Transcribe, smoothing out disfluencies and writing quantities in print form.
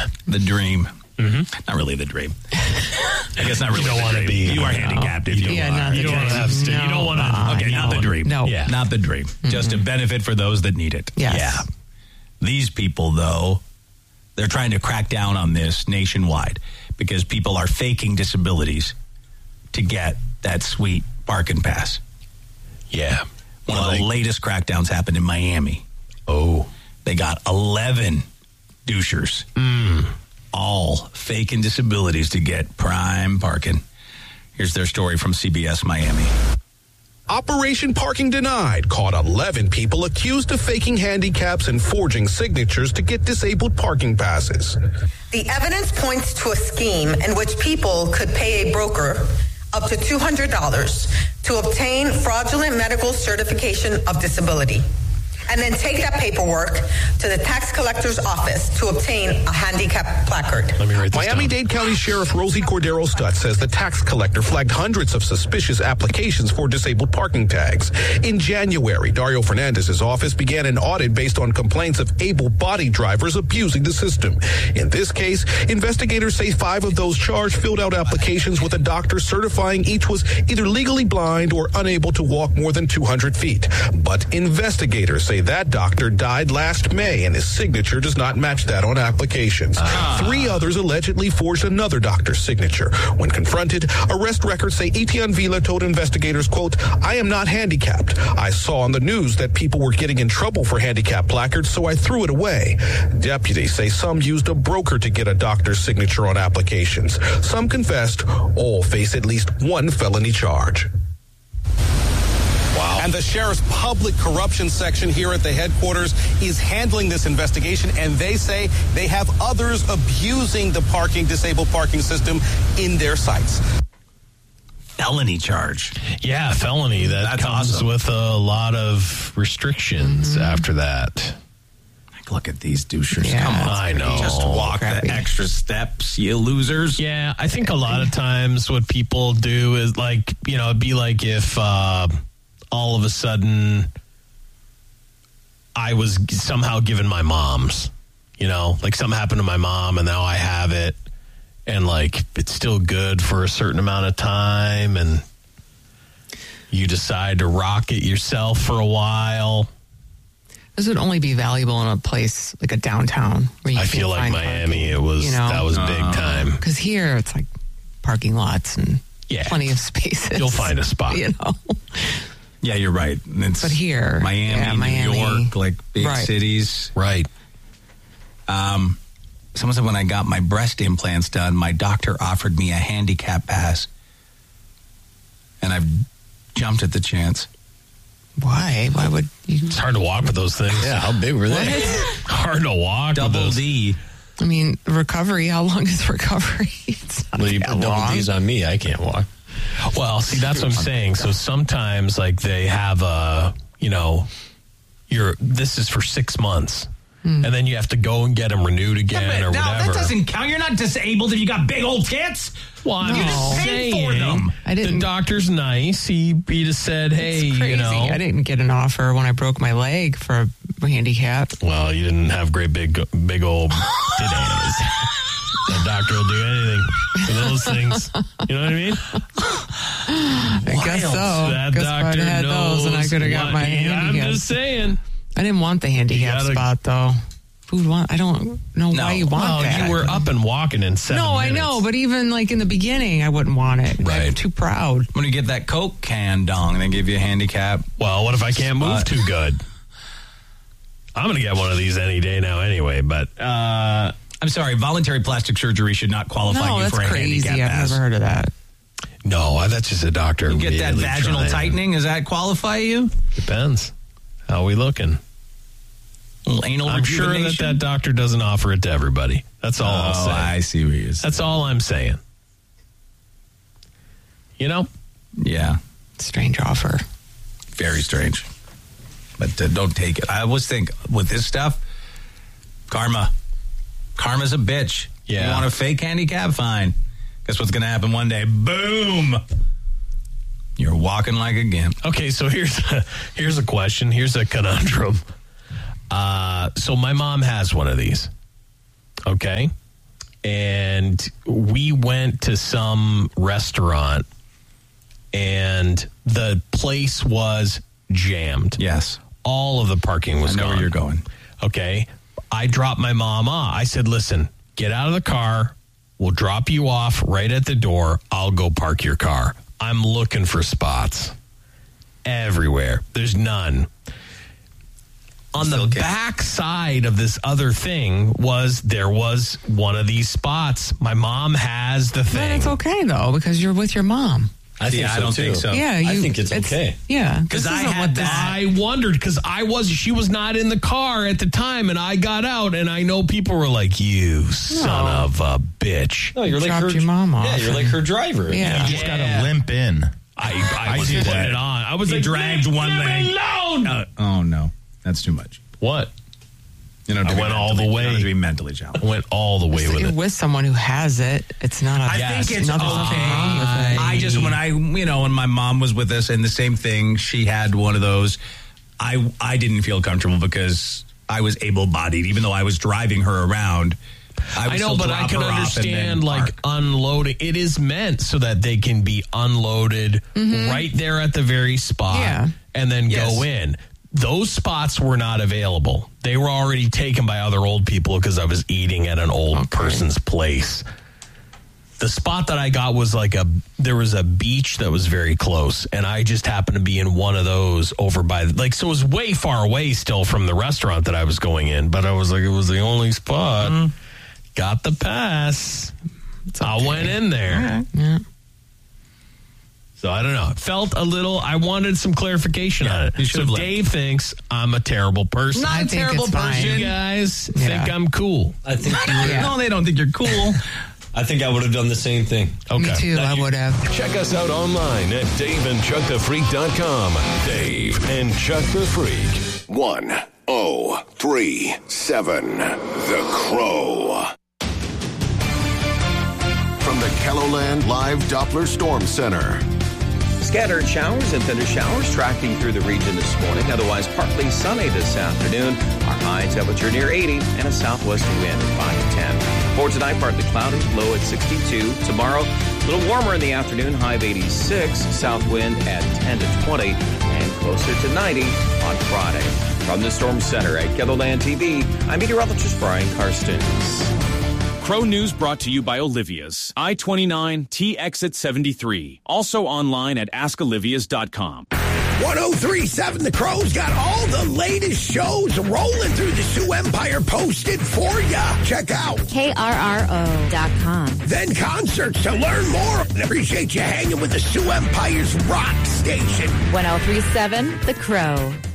The dream. Mm-hmm. Not really the dream. I guess not really. You don't want to be. You are handicapped if you Yeah, are. not the You don't dream. have to. No. You don't want to. Okay, not the dream. No. Yeah. Not the dream. Just a benefit for those that need it. Yes. Yeah. These people, though, they're trying to crack down on this nationwide because people are faking disabilities to get that sweet parking pass. Yeah. One of the latest crackdowns happened in Miami. Oh. They got 11 douchers. All faking disabilities to get prime parking. Here's their story from CBS Miami. Operation Parking Denied caught 11 people accused of faking handicaps and forging signatures to get disabled parking passes. The evidence points to a scheme in which people could pay a broker up to $200 to obtain fraudulent medical certification of disability, and then take that paperwork to the tax collector's office to obtain a handicap placard. Let me write this Miami-Dade County Sheriff Rosie Cordero Stutt says the tax collector flagged hundreds of suspicious applications for disabled parking tags. In January, Dario Fernandez's office began an audit based on complaints of able-bodied drivers abusing the system. In this case, investigators say 5 of those charged filled out applications with a doctor certifying each was either legally blind or unable to walk more than 200 feet. But investigators say that doctor died last May and his signature does not match that on applications. 3 others allegedly forged another doctor's signature. When confronted, arrest records say Etienne Vila told investigators, quote, "I am not handicapped. I saw on the news that people were getting in trouble for handicap placards, so I threw it away." Deputies say some used a broker to get a doctor's signature on applications. Some confessed. All face at least one felony charge. Wow. And the sheriff's public corruption section here at the headquarters is handling this investigation, and they say they have others abusing the disabled parking system in their sites. Felony charge. Yeah, felony. That comes awesome. with a lot of restrictions after that. Look at these douchers. Yeah, Come on. I know. Just walk the extra steps, you losers. Yeah, I think a lot of times what people do is like, it'd be like if all of a sudden I was somehow given my mom's, like something happened to my mom and now I have it and like it's still good for a certain amount of time and you decide to rock it yourself for a while. This would only be valuable in a place like a downtown where you I feel like Miami, parking, that was big time. Because here it's like parking lots and plenty of spaces. You'll find a spot. Yeah, you're right. But here, Miami, New York, like big cities. Right. Someone said when I got my breast implants done, my doctor offered me a handicap pass. And I've jumped at the chance. Why? Why would you? It's hard to walk with those things. Yeah, how big were they? Hard to walk Double with those. D. I mean, recovery, how long is recovery? It's not Well, you that put double long. D's on me. I can't walk. Well, see, that's what I'm saying. So sometimes, like, they have this is for 6 months. And then you have to go and get them renewed again or whatever. That doesn't count. You're not disabled if you got big old tits. Well, You just paid for them. I didn't. The doctor's nice. He just said, hey, It's crazy. I didn't get an offer when I broke my leg for a handicap. Well, you didn't have great big old titties. The doctor will do anything for those things. You know what I mean? I guess so. That Guess if I'd doctor had knows those and I could have got my handicap. I'm just saying. I didn't want the handicap spot though. Who would want? I don't know why you want that. You were up and walking in 7 minutes. I know, but even like in the beginning, I wouldn't want it. Right. I'm too proud. When you get that Coke can dong, they give you a handicap. Well, what if I can't move too good? I'm going to get one of these any day now anyway, but I'm sorry, voluntary plastic surgery should not qualify No, you that's for a crazy. handicap I've pass. never heard of that. no, that's just a doctor. You get that really vaginal trying. tightening, does that qualify you? Depends. How are we looking? A little anal I'm sure that doctor doesn't offer it to everybody. That's all I'll say. I see what you're saying. That's all I'm saying. Yeah. Strange offer. Very strange. But don't take it. I always think with this stuff, karma's a bitch. Yeah. You want a fake handicap? Fine. Guess what's going to happen one day? Boom! You're walking like a gimp. Okay, so here's a question. Here's a conundrum. So my mom has one of these. Okay? and we went to some restaurant, and the place was jammed. Yes. All of the parking was gone. I know where you're going. Okay. I dropped my mom off. I said, listen, get out of the car. We'll drop you off right at the door. I'll go park your car. I'm looking for spots everywhere. There's none. On the back side of this other thing there was one of these spots. My mom has the thing. But it's okay, though, because you're with your mom. I don't think so. Yeah, I think it's okay. Yeah, because I wondered because she was not in the car at the time, and I got out, and I know people were like, "You son of a bitch!" No, you're like your mom off. Yeah, you're like her driver. Yeah, you just got to limp in. I was putting it on. I was dragged one leg. Oh no, that's too much. What? I went all the way. To be mentally challenged. I went all the way with it. With someone who has it, it's not. I think it's okay. I just when my mom was with us and the same thing, she had one of those. I didn't feel comfortable because I was able-bodied, even though I was driving her around. I know, but I can understand unloading. It is meant so that they can be unloaded right there at the very spot, and then go in. Those spots were not available. They were already taken by other old people because I was eating at an old person's place. The spot that I got was there was a beach that was very close, and I just happened to be in one of those over by, so it was way far away still from the restaurant that I was going in, but I was like, it was the only spot. Got the pass. I went in there. Yeah. So I don't know. It felt a little. I wanted some clarification on it. So Dave thinks I'm a terrible person. Not a terrible person. You guys think I'm cool. I think no, they don't think you're cool. I think I would have done the same thing. Okay. Me too. I would have. Check us out online at DaveAndChuckTheFreak.com. Dave and Chuck the Freak. 1037 The Crow. From the KELOLAND Live Doppler Storm Center. Scattered showers and thunder showers tracking through the region this morning. Otherwise, partly sunny this afternoon. Our high temperature near 80 and a southwest wind at 5 to 10. For tonight, partly cloudy, low at 62. Tomorrow, a little warmer in the afternoon, high of 86. South wind at 10 to 20 and closer to 90 on Friday. From the Storm Center at KELOLAND TV, I'm meteorologist Brian Karstens. Crow News brought to you by Olivia's. I-29 T-Exit 73. Also online at askolivias.com. 1037 The Crow's got all the latest shows rolling through the Sioux Empire posted for ya. Check out KRRO.com. Then concerts to learn more. And appreciate you hanging with the Sioux Empire's rock station. 1037 The Crow.